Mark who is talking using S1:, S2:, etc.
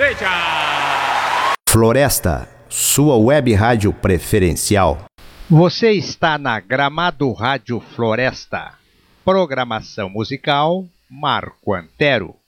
S1: Floresta, sua web rádio preferencial.
S2: Você está na Gramado Rádio Floresta. Programação musical Marco Antero.